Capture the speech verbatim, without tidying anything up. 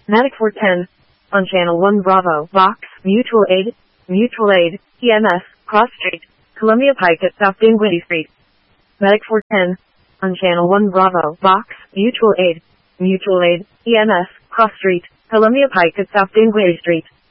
Medic four ten. On Channel one Bravo, Vox, Mutual Aid, Mutual Aid, E M S, Cross Street, Columbia Pike at South Dinwiddie Street. Medic four ten. On Channel one Bravo, Vox, Mutual Aid, Mutual Aid, E M S, Cross Street, Columbia Pike at South Dinwiddie Street.